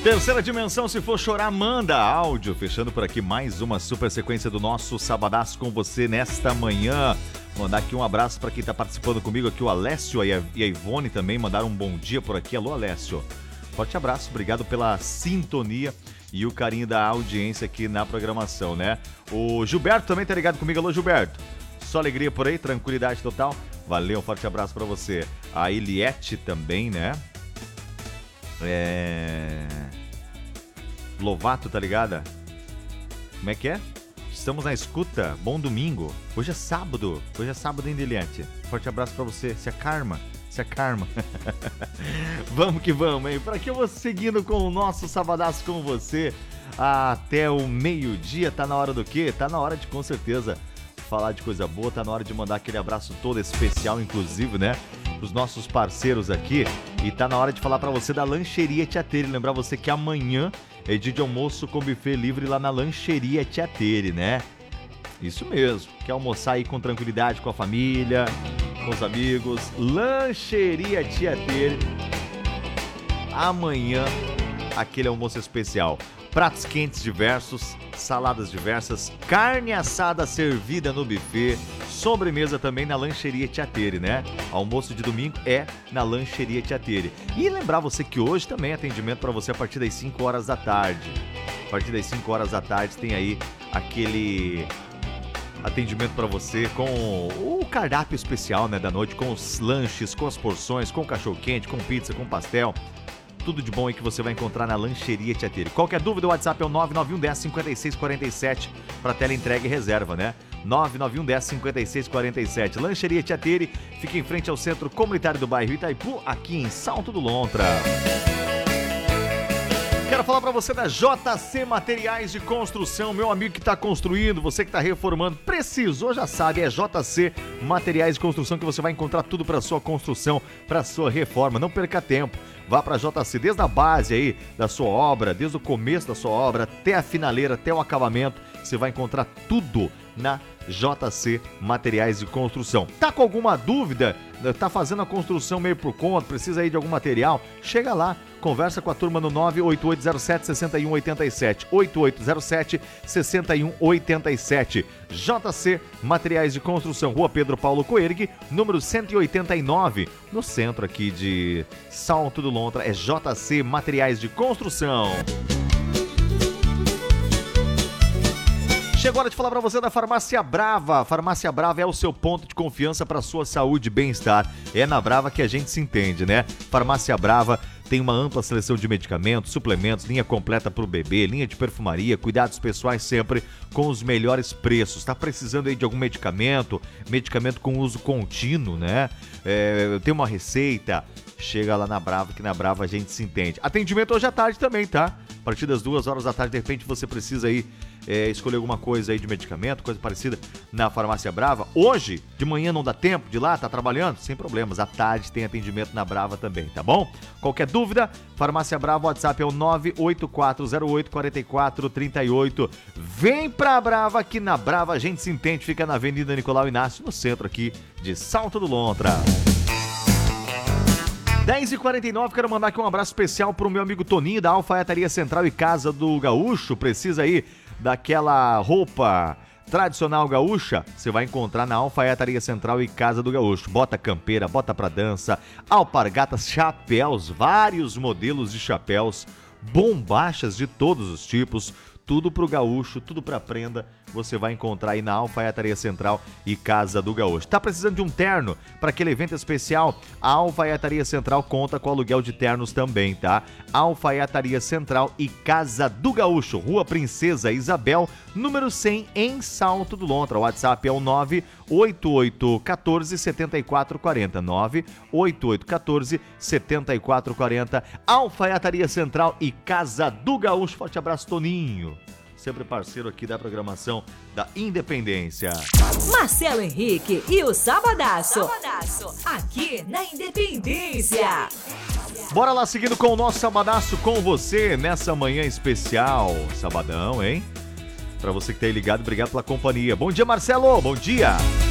Terceira dimensão, se for chorar, manda áudio. Fechando por aqui mais uma super sequência do nosso Sabadaço com você nesta manhã. Mandar aqui um abraço para quem está participando comigo aqui, o Alessio e a Ivone também mandaram um bom dia por aqui. Alô, Alessio. Forte abraço, obrigado pela sintonia e o carinho da audiência aqui na programação, né? O Gilberto também tá ligado comigo. Alô, Gilberto. Só alegria por aí, tranquilidade total. Valeu, um forte abraço para você. A Eliette também, né? Lovato, tá ligada? Como é que é? Estamos na escuta, bom domingo. Hoje é sábado, hein, Eliette? Forte abraço pra você, se acalma. Vamos que vamos, hein? Por aqui eu vou seguindo com o nosso Sabadaço com você até o meio-dia. Tá na hora do quê? Tá na hora de, com certeza, falar de coisa boa. Tá na hora de mandar aquele abraço todo especial, inclusive, né? Os nossos parceiros aqui. E tá na hora de falar pra você da Lancheria Tia Tere. Lembrar você que amanhã é dia de almoço com buffet livre lá na Lancheria Tia Tere, né? Isso mesmo. Quer almoçar aí com tranquilidade com a família, com os amigos? Lancheria Tia Tere. Amanhã, aquele almoço especial. Pratos quentes diversos, saladas diversas, carne assada servida no buffet, sobremesa também na Lancheria Tia Tere, né? Almoço de domingo é na Lancheria Tia Tere. E lembrar você que hoje também é atendimento para você a partir das 5 horas da tarde. A partir das 5 horas da tarde tem aí aquele atendimento para você com o cardápio especial, né, da noite, com os lanches, com as porções, com cachorro-quente, com pizza, com pastel. Tudo de bom aí que você vai encontrar na Lancheria Tia Tere. Qualquer dúvida, o WhatsApp é o 991 10 56 47 para tela entrega e reserva, né? 991 10 56 47. Lancheria Tia Tere fica em frente ao Centro Comunitário do bairro Itaipu, aqui em Salto do Lontra. Quero falar para você da JC Materiais de Construção, meu amigo que está construindo, você que está reformando, precisou, já sabe, é JC Materiais de Construção que você vai encontrar tudo para sua construção, para sua reforma. Não perca tempo, vá para JC desde a base aí da sua obra, desde o começo da sua obra até a finaleira, até o acabamento, você vai encontrar tudo na JC Materiais de Construção. Tá com alguma dúvida? Tá fazendo a construção meio por conta, precisa aí de algum material? Chega lá, conversa com a turma no 98807-6187, 8807-6187. JC Materiais de Construção, Rua Pedro Paulo Coergue, número 189, no centro aqui de Salto do Lontra, é JC Materiais de Construção. Chegou a hora de falar para você da Farmácia Brava. Farmácia Brava é o seu ponto de confiança para sua saúde e bem-estar. É na Brava que a gente se entende, né? Farmácia Brava tem uma ampla seleção de medicamentos, suplementos, linha completa para o bebê, linha de perfumaria, cuidados pessoais sempre com os melhores preços. Tá precisando aí de algum medicamento com uso contínuo, né? Tem uma receita, chega lá na Brava, que na Brava a gente se entende. Atendimento hoje à tarde também, tá? A partir das 2 horas da tarde, de repente você precisa aí escolher alguma coisa aí de medicamento, coisa parecida na Farmácia Brava. Hoje, de manhã não dá tempo de ir lá, tá trabalhando? Sem problemas, à tarde tem atendimento na Brava também, tá bom? Qualquer dúvida, Farmácia Brava, o WhatsApp é o 984084438. Vem pra Brava, que na Brava a gente se entende, fica na Avenida Nicolau Inácio, no centro aqui de Salto do Lontra. 10h49, quero mandar aqui um abraço especial pro meu amigo Toninho da Alfaiataria Central e Casa do Gaúcho. Precisa aí daquela roupa tradicional gaúcha? Você vai encontrar na Alfaiataria Central e Casa do Gaúcho. Bota campeira, bota pra dança, alpargatas, chapéus, vários modelos de chapéus, bombachas de todos os tipos, tudo pro gaúcho, tudo pra prenda, você vai encontrar aí na Alfaiataria Central e Casa do Gaúcho. Tá precisando de um terno para aquele evento especial? A Alfaiataria Central conta com aluguel de ternos também, tá? Alfaiataria Central e Casa do Gaúcho, Rua Princesa Isabel, número 100, em Salto do Lontra. O WhatsApp é o 98814-7440, 98814-7440. Alfaiataria Central e Casa do Gaúcho. Forte abraço, Toninho. Sempre parceiro aqui da programação da Independência. Marcelo Henrique e o Sabadaço. Aqui na Independência. Bora lá, seguindo com o nosso Sabadaço com você nessa manhã especial. Sabadão, hein? Pra você que tá aí ligado, obrigado pela companhia. Bom dia, Marcelo. Bom dia.